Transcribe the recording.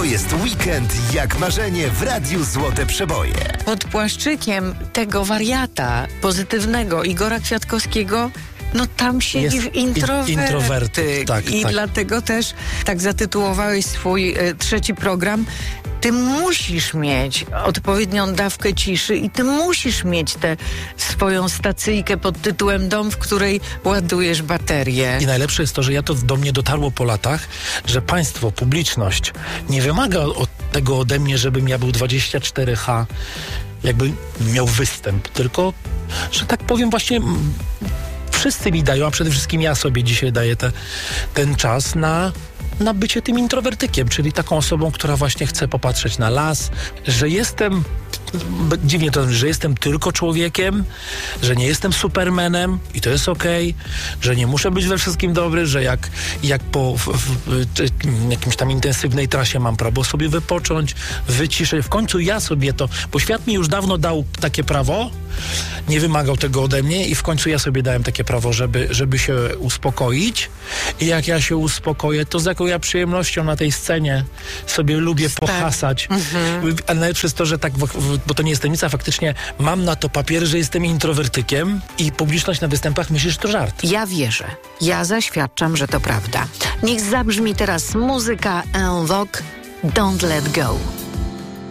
jest weekend jak marzenie w Radiu Złote Przeboje. Pod płaszczykiem tego wariata pozytywnego Igora Kwiatkowskiego tam siedzi introwertyk. Tak. Dlatego też tak zatytułowałeś swój trzeci program. Ty musisz mieć odpowiednią dawkę ciszy i ty musisz mieć tę swoją stacyjkę pod tytułem Dom, w której ładujesz baterię. I najlepsze jest to, że do mnie dotarło po latach, że państwo, publiczność nie wymaga tego ode mnie, żebym ja był 24H, jakby miał występ, tylko, że tak powiem właśnie... Wszyscy mi dają, a przede wszystkim ja sobie dzisiaj daję ten czas na bycie tym introwertykiem, czyli taką osobą, która właśnie chce popatrzeć na las, że jestem, dziwnie to, że jestem tylko człowiekiem, że nie jestem supermanem i to jest okej, że nie muszę być we wszystkim dobry, że jak po jakimś tam intensywnej trasie mam prawo sobie wypocząć, wyciszyć. W końcu ja sobie bo świat mi już dawno dał takie prawo, nie wymagał tego ode mnie i w końcu ja sobie dałem takie prawo, żeby się uspokoić i jak ja się uspokoję, to z jaką ja przyjemnością na tej scenie sobie lubię pohasać. A najlepsze jest to, że tak, bo to nie jest tajemnica, faktycznie mam na to papiery, że jestem introwertykiem i publiczność na występach myśli, że to żart. Ja wierzę. Ja zaświadczam, że to prawda. Niech zabrzmi teraz muzyka En Vogue, Don't Let Go.